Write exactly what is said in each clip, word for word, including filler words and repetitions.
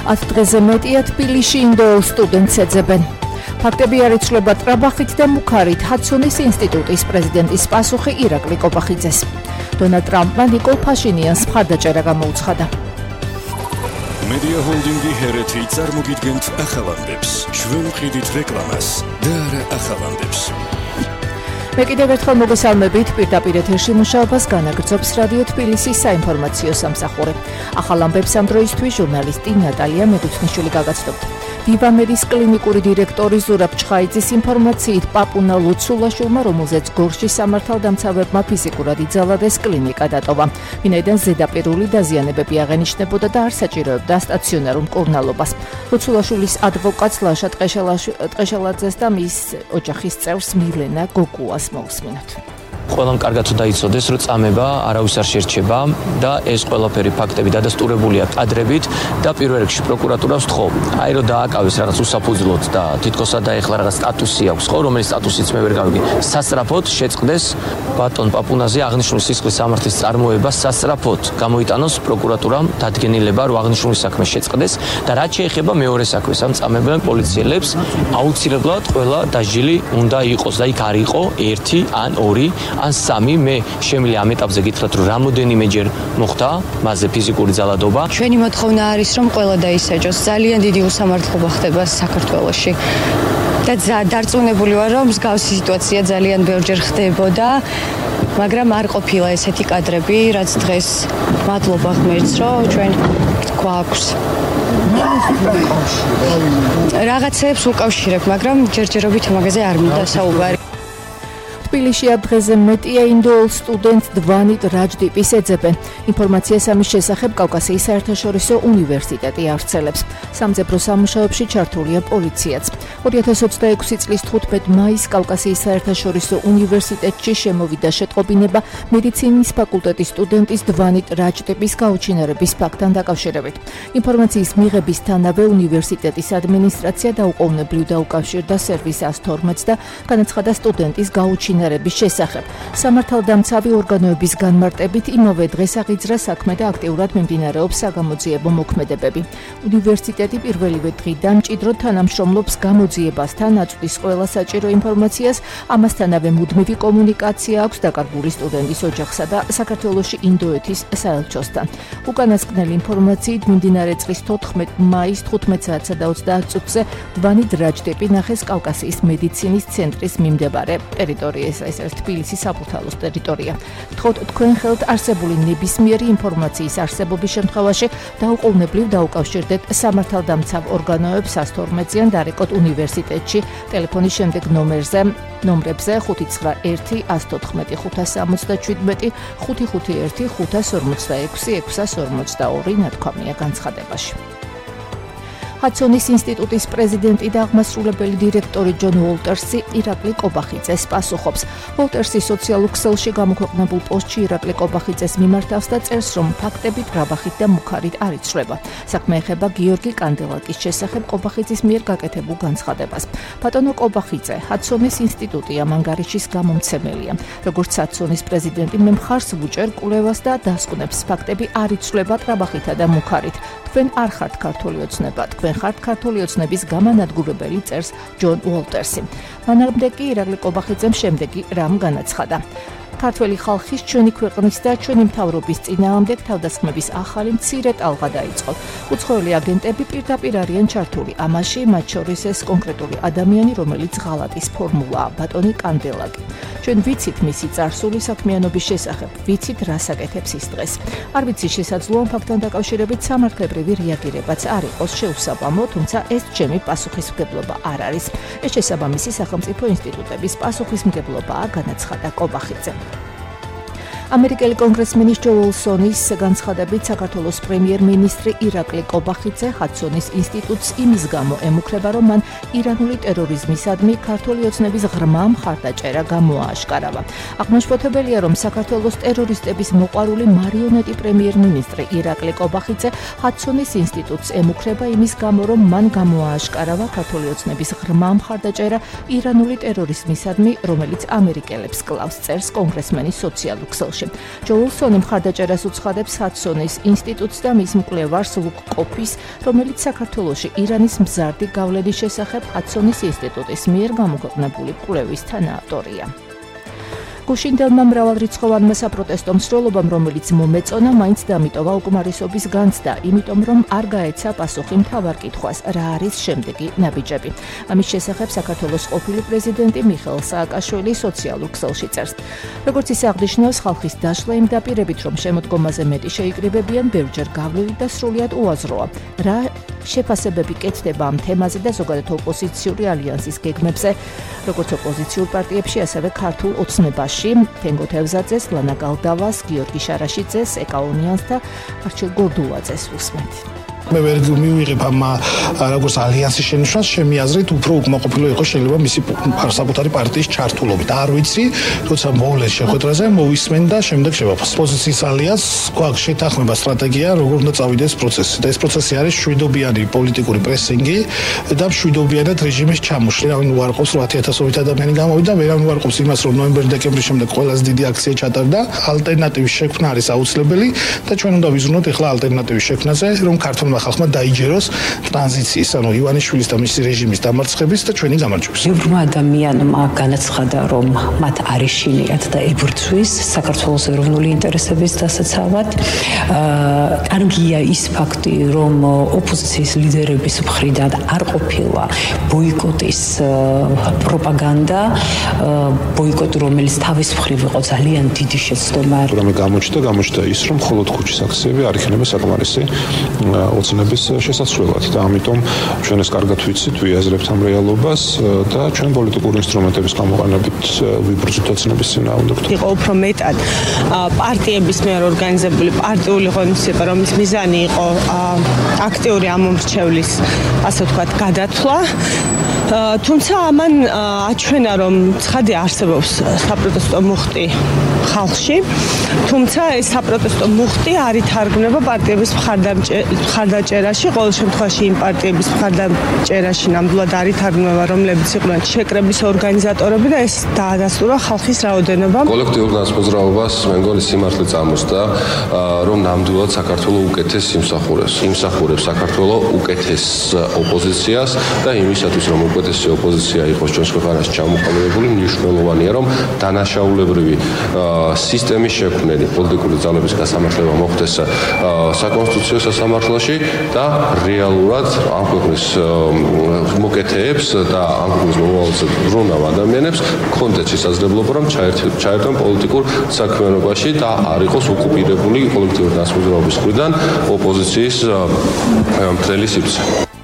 ათ დღეზე მეტია თბილისში ინდოელ სტუდენტს ეძებენ. ფაქტები არ იცვლება ტრაბახით და მუქარით ჰადსონის ინსტიტუტის პრეზიდენტის პასუხი ირაკლი კობახიძეს. დონალდ ტრამპმა ნიკოლ ფაშინიანს მხარდაჭერა გამოუცხადა. Media Holding-ი ჰერეთი წარმოგიდგენთ ახალამდებს. ჩვენ ვყიდით რეკლამას და არა ახალამდებს. მე კიდევ ერთხელ მოგესალმებით პირდაპირ ეთერში მუშაობას განაგრძობს რადიო თბილისის საინფორმაციო სამსახური. ახალამდებს ამ დროისთვის ჟურნალისტი ნატალია მედუცნიშვილი გაგაცნობთ. ბიბამედის კლინიკური დირექტორი ზურაბ ჩხაიძის ინფორმაციით პაპუნა ლუცულაშვილმა, რომელზეც გორში სამართალდამცავებმა ფიზიკურად იძალადეს, კლინიკა დატოვა. ვინაიდან ზედაპირული დაზიანებები აღენიშნებოდა და არ საჭიროებდა სტაციონარულ მკურნალობას. ლუცულაშვილის ადვოკატს ლაშა ტყეშელაძეს და მის ოჯახის წევრს მილენა გოგუას მოვსმინოთ. ყველამ კარგად დაიცოდეს, რომ წამება არავის არ შერჩება და ეს ყველაფერი ფაქტები დადასტურებულია კადრებით და პირველ რიგში პროკურატურას ვთხოვ, აი რომ დააკავეს რაღაც უსაფუძვლოდ და თითქოსა და ეხლა რაღაც სტატუსი აქვს, ხო, რომელიც სტატუსიც მე ვერ გავიგე. სასწრაფოდ შეწყდეს ბატონ პაპუნაზე აღნიშნული სისხლის სამართლის წარმოება, სასწრაფოდ გამოიტანოს პროკურატურამ დადგენილება, რომ აღნიშნული საქმე შეწყდეს და რაც შეეხება მეორე საქმეს, ამ წამებიან პოლიციელებს აუცილებლად ყველა დაჟილი უნდა იყოს და იქ არ იყო ერთი ან ორი ან სამი. მე შემიძლია ამ ეტაპზე გითხრათ, რომ რამოდენიმეჯერ მოხდა მასზე ფიზიკური ძალადობა. ჩვენი მოთხოვნა არის, რომ ყველა დაისაჯოს. ძალიან დიდი უსამართლობა ხდება საქართველოში. და დარწმუნებული ვარ, რომ მსგავსი სიტუაცია ძალიან ბევრჯერ ხდებოდა, მაგრამ არ ყოფილა ესეთი კადრები, რაც დღეს მადლობა ღმერთს, რომ ჩვენ გვაქვს. რაღაცეებს უკავშირებ, მაგრამ ჯერჯერობით ამაზე არ მინდა საუბარი. თბილისში დღეზე მეტია ინდოელ სტუდენტს დვანით რაჯდიპის ეძებენ. ინფორმაციას ამის შესახებ კავკასიის საერთაშორისო უნივერსიტეტი ავრცელებს. სამძებრო სამუშაოებში ჩართულია პოლიციაც. ორი ათას ოცდაექვსი წლის თხუთმეტ მაისს კავკასიის საერთაშორისო უნივერსიტეტში შემოვიდა შეტყობინება მედიცინის ფაკულტეტის სტუდენტის დვანით რაჯდიპის გაუჩინარების ფაქტთან დაკავშირებით. ინფორმაციის მიღებისთანავე უნივერსიტეტის ადმინისტრაცია დაუყოვნებლივ დაუკავშირდა სერვის ას თორმეტს და განაცხადა სტუდენტის გაუჩინარების შესახებ. სამართალდამცავი ორგანოების განმარტებით იმავე დღეს აღიძრა საქმე და აქტიურად მიმდინარეობს საგამოძიებო მოქმედებები. უნივერსიტეტი პირველივე დღიდან მჭიდროდ თანამშრომლობს გამოძიებასთან, აწვდის ყველა საჭირო ინფორმაციას, ამასთანავე მუდმივი კომუნიკაცია აქვს დაკარგული სტუდენტის ოჯახსა და საქართველოში ინდოეთის საელჩოსთან. უკანასკნელი ინფორმაციით მიმდინარე წლის თოთხმეტ მაისს თხუთმეტ საათსა და ოცდაათ წუთზე დვანით რაჯდიპი ნახეს კავკასიის მედიცინის ცენტრის მიმდებარე ტერიტორიაზე. ეს არის თბილისის საბურთალოს ტერიტორია. თქოთ თქვენ ხელთ არსებული ნებისმიერი ინფორმაციის არსებობის შემთხვევაში დაუყოვნებლივ დაუკავშირდეთ სამართალდამცავ ორგანოებს ას თორმეტიან დარეკოთ უნივერსიტეტში ტელეფონის შემდეგ ნომერზე ნომრებზე ხუთი ცხრა ერთი ას თოთხმეტი ხუთას სამოცდაშვიდმეტი ხუთი ხუთი ერთი ხუთას ორმოცდაექვსი ექვსას ორმოცდაორი ნათქვამია განცხადებაში. ჰადსონის ინსტიტუტის პრეზიდენტი და აღმასრულებელი დირექტორი ჯონ უოლტერსი ირაკლი კობახიძეს პასუხობს. უოლტერსი სოციალურ ქსელში გამოქვეყნებულ პოსტში ირაკლი კობახიძეს მიმართავს და წერს, რომ ფაქტები ტრაბახით და მუქარით არ იცვლება. საქმე ეხება გიორგი კანდელაკის შესახებ კობახიძის მიერ გაკეთებულ განცხადებას. ბატონო კობახიძე, ჰადსონის ინსტიტუტი ამ ანგარიშის გამომცემელია. როგორც ჰადსონის პრეზიდენტი მე მხარს ვუჭერ კვლევას და დასკვნებს. ფაქტები არ იცვლება ტრაბახითა და მუქარით. თქვენ არ ხართ ქართული ოცნება, თქვენ ხართ ქართული ოცნების გამანადგურებელი, წერს ჯონ უოლტერსი. მანამდე კი ირაკლი კობახიძემ შემდეგი რამ განაცხადა. ქართველი ხალხის, ჩვენი ქვეყნის და ჩვენი მთავრობის წინააღმდეგ თავდასხმების ახალი მცირე ტალღა დაიწყო. უცხოელი აგენტები პირდაპირ არიან ჩართული ამაში, მათ შორის ეს კონკრეტული ადამიანი, რომელიც ღალატის ფორმულაა, ბატონი კანდელაკი. ჩვენ ვიცით მისი წარსული საქმიანობის შესახებ, ვიცით რას აკეთებს ის დღეს. არ ვიცი შესაძლოა ამ ფაქტთან დაკავშირებით სამართლებრივი რეაგირებაც არ იყოს შეუსაბამო, თუმცა ეს ჩემი პასუხისმგებლობა არ არის. ეს შესაბამისი სახელმწიფო ინსტიტუტების პასუხისმგებლობაა, განაცხადა კობახიძე. ამერიკელი კონგრესმენის ჯო უილსონის განცხადებით საქართველოს პრემიერ-მინისტრი ირაკლი კობახიძე ჰადსონის ინსტიტუტს იმის გამო ემუქრება, რომ მან ირანული ტერორიზმისადმი ქართული ოცნების ღრმა მხარდაჭერა გამოააშკარავა. აღმაშფოთებელია, რომ საქართველოს ტერორისტების მოყვარული მარიონეტი პრემიერ-მინისტრი ირაკლი კობახიძე ჰადსონის ინსტიტუტს ემუქრება იმის გამო, რომ მან გამოააშკარავა ქართული ოცნების ღრმა მხარდაჭერა ირანული ტერორიზმისადმი, რომელიც ამერიკელებს კლავს, წერს კონგრესმენის სოციალურ ქსელში. საქართველოში. ჯო უილსონი მხარდაჭერას უცხადებს ჰადსონის ინსტიტუტს და მის მკვლევარს ლუკ კოფის, რომელიც საქართველოში ირანის მზარდი გავლენის შესახებ ჰადსონის ინსტიტუტის მიერ გამოქვეყნებული კვლევის თანაავტორია. გუშინდელმა მრავალრიცხოვანმა საპროტესტო მსვლელობამ, რომელიც მომეწონა, მაინც დამიტოვა უკმარისობის განცდა, იმიტომ რომ არ გაეცა პასუხი მთავარ კითხვას, რა არის შემდეგი ნაბიჯები. ამის შესახებ საქართველოს ყოფილი პრეზიდენტი მიხეილ სააკაშვილი სოციალურ ქსელში წერს. როგორც ის აღნიშნავს, ხალხის დაშლა იმ დაპირებით, რომ შემოდგომაზე მეტი შეიკრიბებიან, ბევრჯერ გავლილი და სრულიად უაზროა. რა შეფასებები კეთდება ამ თემაზე და ზოგადად ოპოზიციური ალიანსის გეგმებზე, როგორც ოპოზიციურ პარტიებში, ასევე ქართულ ოცნებაში, თენგო თევზაძეს, ლანა გალდავას, გიორგი შარაშიძეს, ეკაონიანს და არჩილ გორდულაძეს უსმენთ. მე ვერ მივიღებ ამ როგორც ალიანსის შენიშვნას, ჩემი აზრით უფრო უკმაყოფილო იყო შეიძლება მისი საკუთარი პარტიის ჩართულობით. არ ვიცი, როცა მოვლეს შეხვედრაზე, მოვისმენ და შემდეგ შევაფას. პოზიციის ალიანსს გვაქვს შეთანხმება სტრატეგია, როგორ უნდა წავიდეს პროცესი. და ეს პროცესი არის შვიდობიანი პოლიტიკური პრესინგი და შვიდობიანად რეჟიმის ჩამოშლა. ვერავინ უარყოფს რომ ათი ათასობით ადამიანი გამოვიდა, ვერავინ უარყოფს იმას, რომ ნოემბერ-დეკემბრის შემდეგ ყველაზე დიდი აქცია ჩატარდა. ალტერნატივის შექმნა არის აუცილებელი და ჩვენ უნდა ვიზრუნოთ ახლა ალტერნატივის შექმნაზე, რომ ქართულ ხალხმა დაიჯეროს ტრანზიციის, ანუ ივანიშვილის და მისი რეჟიმის დამარცხების და ჩვენი გამარჯვების. ბევრმა ადამიანმა განაცხადა, რომ მათ არ ეშინიათ და ებრძვის საქართველოს ეროვნული ინტერესების დასაცავად. კარგია ის ფაქტი, რომ ოპოზიციის ლიდერების მხრიდან არ ყოფილა ბოიკოტის პროპაგანდა, ბოიკოტი, რომელიც თავის მხრივ იყო ძალიან დიდი შეცდომა. რამე გამოჩნდა, გამოჩნდა ის, რომ მხოლოდ ქუჩის აქციები არ იქნება საკმარისი ოცნების შესაძლებლად და ამიტომ ჩვენ ეს კარგად ვიცით, ვიაზრებთ ამ რეალობას და ჩვენ პოლიტიკური ინსტრუმენტების გამოყენებით ვიბრძვით ოცნების წინააღმდეგ. იყო უფრო მეტად პარტიების მიერ ორგანიზებული პარტიული ღონისძიება, რომლის მიზანი იყო აქტიური ამომრჩევლის, ასე ვთქვათ, გადათვლა. თუმცა ამან აჩვენა, რომ ცხადია არსებობს საპროტესტო მუხტი ხალხში, თუმცა ეს საპროტესტო მუხტი არ ითარგმნება პარტიების მხარდაჭერაში, ყოველ შემთხვევაში იმ პარტიების მხარდაჭერაში ნამდვილად არ ითარგმნება, რომლებიც იყვნენ შეკრების ორგანიზატორები და ეს დაადასტურა ხალხის რაოდენობა. კოლექტიურ განსხვავებას მე მგონი სიმართლე წამოსდა, რომ ნამდვილად საქართველოს უკეთეს იმსახურებს, იმსახურებს საქართველოს უკეთეს ოპოზიციას და იმისათვის, რომ უკეთესი ოპოზიცია იყოს ჩვენს ქვეყანაში ჩამოყალიბებული, მნიშვნელოვანია, რომ დანაშაულებრივი სისტემის შექმნელი პოლიტიკური ძალების გასამართლება მოხდეს საკონსტიტუციო სასამართლოში და რეალურად ამ ქვეყნის მოკეთეებს და ამ ქვეყნის მომავალზე ბრუნავ ადამიანებს კონდეთ შესაძლებლობა, რომ ჩაერთონ პოლიტიკურ საქმიანობაში და არ იყოს ოკუპირებული კოლექტიური განსხვავების მხრიდან ოპოზიციის მთელი სივრცე.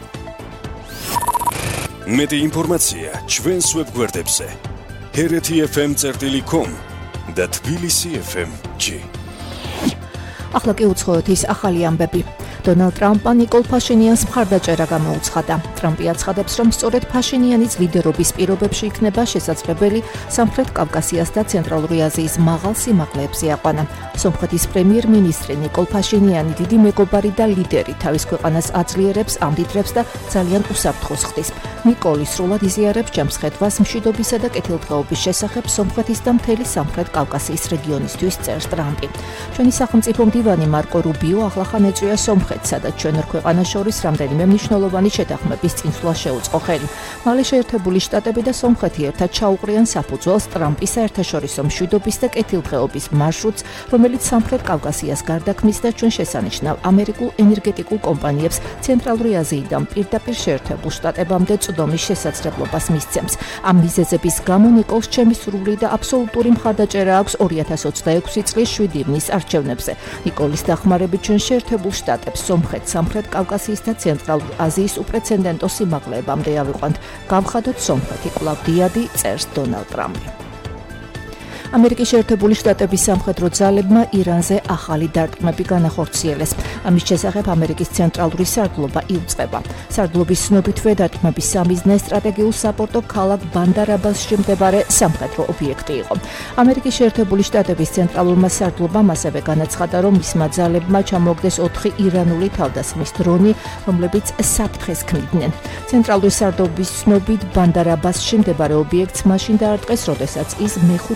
მეტი ინფორმაცია ჩვენს ვებგვერდებზე ჰერეთი ეფ ემ წერტილი კომ და თბილისი ეფ ემ ჯი. ახლა კი უცხოეთ ის ახალი ამბები. დონალდ ტრამპმა ნიკოლ ფაშინიანს მხარდაჭერა გამოუცხადა. ტრამპი აცხადებს, რომ სწორედ ფაშინიანის ლიდერობის პირობებში იქნება შესაძლებელი სამხრეთ კავკასიას და ცენტრალური აზიის მაღალ სიმაღლეებზე აყვანა. სომხეთის პრემიერ-მინისტრი ნიკოლ ფაშინიანი დიდი მეგობარი და ლიდერი თავის ქვეყანას აძლიერებს, ამდიდრებს და ძალიან უსაფრთხოს ხდის. ნიკოლი სრულად იზიარებს ჯემსხედვას მშვიდობისა და კეთილდღეობის შესახებ სომხეთის და მთელი სამხრეთ კავკასიის რეგიონისთვის წერს ტრამპი. ჩვენი სახელმწიფო მდივანი მარკო რუბიო ახლახან ეწვია სომხეთს, სადაც ჩვენ ორ ქვეყანას შორის რამდენიმე მნიშვნელოვანი შეთანხმების წინსვლა შეუწყო ხელი. მალე შეერთებული შტატები და სომხეთი ერთად ჩაუყრიან საფუძველს ტრამპის საერთაშორისო მშვიდობის და კეთილდღეობის მარშრუტს, რომელიც სამხრეთ კავკასიას გარდაქმნის და ჩვენ შესანიშნავ ამერიკულ ენერგეტიკულ კომპანიებს ცენტრალური აზიიდან პირდაპირ შეერთებულ შტატებამდე წვდომის შესაძლებლობას მისცემს. ამ მიზეზების გამო ნიკოლს ჩემი სრული და აბსოლუტური მხარდაჭერა აქვს ორი ათას ოცდაექვსი წლის შვიდი ივნის არჩევნებზე. ნიკოლის დახმარებით ჩვენ შეერთებულ შტატებს, სომხეთს, სამხრეთ კავკასიის და ცენტრალურ აზიის უპრეცედენტო სიმაღლეებამდე ავიყვანთ. გავხადოთ სომხეთი კვლავ დიადი, წერს დონალდ ტრამპი. ამერიკის შეერთებული შტატების სამხედრო ძალებმა ირანზე ახალი დარტყმები განახორციელეს. ამის შესახებ ამერიკის ცენტრალური სარდლობა იუწყება. სარდლობის ცნობითვე დარტყმების სამიზნე სტრატეგიულ საპორტო ქალაქ ბანდარ-აბასში მდებარე სამხედრო ობიექტი იყო. ამერიკის შეერთებული შტატების ცენტრალურმა სარდლობამ ასევე განაცხადა, რომ მისმა ძალებმა ჩამოაგდეს ოთხი ირანული თავდასხმის დრონი, რომლებიც საფრთხეს ქმნიდნენ. ცენტრალური სარდლობის ცნობით ბანდარ-აბასში მდებარე ობიექტს მაშინ დაარტყეს, როდესაც ის მეხუთე დრონის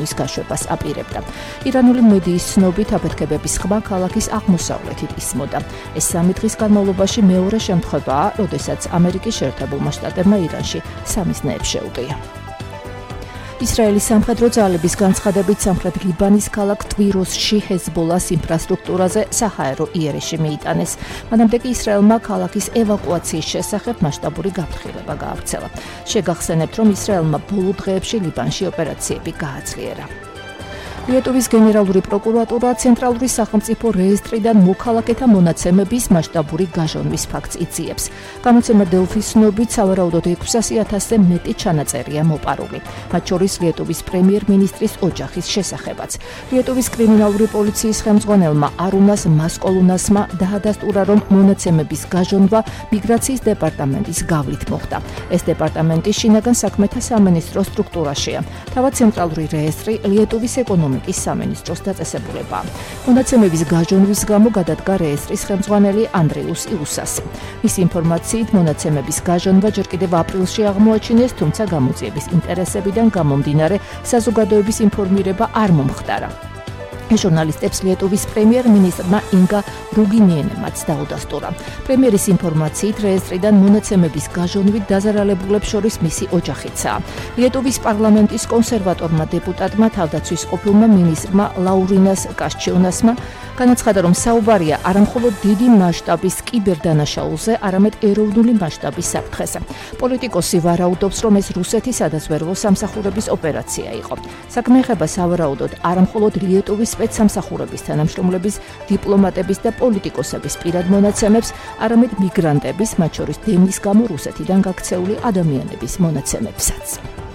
დრონის გაშვებას აპირებდა. ირანული მედიის ცნობით აფეთქებების ხმა ქალაქის აღმოსავლეთით ისმოდა. ეს სამი დღის განმავლობაში მეორე შემთხვევაა, როდესაც ამერიკის შეერთებულმა შტატებმა ირანში სამიზნეებს შეუღია. ისრაელის სამხედრო ძალების განცხადებით სამხრეთ ლიბანის ქალაქ ტვიროსში ჰეზბოლას ინფრასტრუქტურაზე საჰაერო იერიში მიიტანეს. მანამდე კი ისრაელმა ქალაქის ევაკუაციის შესახებ მასშტაბური გაფრთხილება გაავრცელა. შეგახსენებთ, რომ ისრაელმა ბოლო დღეებში ლიბანში ოპერაციები გააძლიერა. ლიტვის გენერალური პროკურატურა ცენტრალური სახელმწიფო რეესტრიდან მოქალაქეთა მონაცემების მასშტაბური გაჟონვის ფაქტს იძიებს. გამოცემა დელფის ცნობით სავარაუდოდ ექვსასი ათასზე მეტი ჩანაწერია მოპარული, მათ შორის ლიტვის პრემიერ-მინისტრის ოჯახის შესახებაც. ლიტვის კრიმინალური პოლიციის ხელმძღვანელმა არუნას მასკოლუნასმა დაადასტურა, რომ მონაცემების გაჟონვა მიგრაციის დეპარტამენტის გავლით მოხდა. ეს დეპარტამენტი შინაგან საქმეთა სამინისტროს სტრუქტურაშია. თავად ცენტრალური რეესტრი ლიტვის ეკონომიკის სამინისტროს დაწესებულებაა. მონაცემების გაჟონვის გამო გადადგა რეესტრის ხელმძღვანელი ანდრეუს იუსასი. მის ინფორმაციით მონაცემების გაჟონვა ჯერ კიდევ აპრილში აღმოაჩინეს, თუმცა გამოძიების ინტერესებიდან გამომდინარე საზოგადოების ინფორმირება არ მომხდარა. ჟურნალისტებს ლიტვის პრემიერ-მინისტრმა ინგა რუგინიენემაც დაუდასტურა. პრემიერის ინფორმაციით რეესტრიდან მონაცემების გაჟონვით დაზარალებულებს შორის მისი ოჯახიცაა. ლიტვის პარლამენტის კონსერვატორმა დეპუტატმა თავდაცვის ყოფილმა მინისტრმა ლაურინას კაშჩეუნასმა განაცხადა, რომ საუბარია არამხოლოდ დიდი მასშტაბის კიბერდანაშაულზე, არამედ ეროვნული მასშტაბის საფრთხეზე. პოლიტიკოსი ვარაუდობს, რომ ეს რუსეთის სადაზვერვო სამსახურების ოპერაცია იყო. საქმე ეხება სავარაუდოდ არამხოლოდ ლიტვის სპეცსამსახურების თანამშრომლების, დიპლომატების და პოლიტიკოსების პირად მონაცემებს, არამედ მიგრანტების, მათ შორის დემნის გამო რუსეთიდან გაქცეული ადამიანების მონაცემებსაც.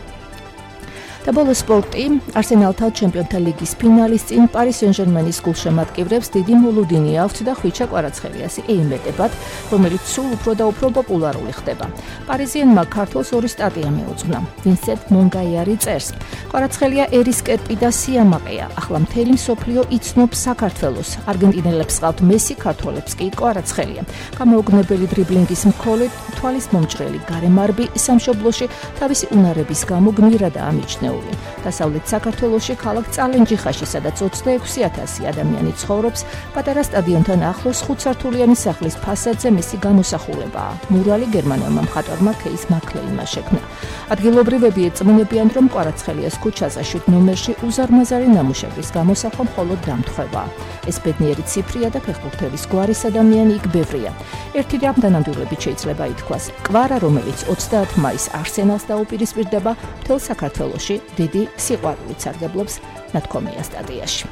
და ბოლო სპორტი, არსენალთან ჩემპიონთა ლიგის ფინალის წინ პარი სენ-ჟერმენის გულშემატკივრებს დიდი მოლოდინი აქვთ და ხვიჩა კვარაცხელიასი ეიმეტებათ, რომელიც სულ უფრო და უფრო პოპულარული ხდება. პარიზიენმა ქართულს ორი სტატია მეუძღვნა. ვინსენტ მონგაიარი წერს: კვარაცხელია ერისკერპი და სიამაყეა. ახლა მთელი მსოფლიო იცნობს საქართველოს. არგენტინელებს ყავთ მესი, ქართველებს კი კვარაცხელია. გამოუგნებელი დრიბლინგის მქონე, თვალის მომჭრელი გარემარბი სამშობლოში თავისი უნარების გამო გმირადაა მიჩნეული. დასავლეთ საქართველოში ქალაქ წალენჯიხაში, სადაც ოცდაექვსი ათასი ადამიანი ცხოვრობს, პატარა სტადიონთან ახლოს ხუთსართულიანი სახლის ფასადზე მისი გამოსახულებაა. მურალი გერმანელმა მხატვარმა ქეის მაკლეინმა შექმნა. ადგილობრივები ეწმუნებიან, რომ კვარაცხელიას ქუჩაზე შვიდ ნომერში უზარმაზარი ნამუშევრის გამოსახვა მხოლოდ დამთხევაა. ეს ბედნიერი ციფრია და ფეხბურთელის გვარის ადამიანი იქ ბევრია. ერთი რამდენადულებით შეიძლება ითქვას, კვარა, რომელიც ოცდაათი მაისს არსენალს დაუპირისპირდება, მთელ საქართველოში დიდი სიყვარულით სარგებლობს, ნათქვამია სტატიაში.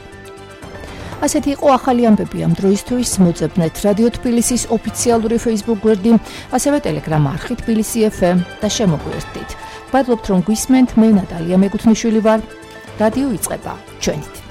ასეთი იყო ახალი ამბები ამ დროისთვის. მოძებნეთ რადიო თბილისის ოფიციალური Facebook გვერდი, ასევე Telegram არხი თბილისი ეფ ემ და შემოგვიერთდით. ვადლობთ, რომ გვისმენთ, მე ნატალია მეგუთნიშვილი ვარ. რადიო იწყება ჩვენით.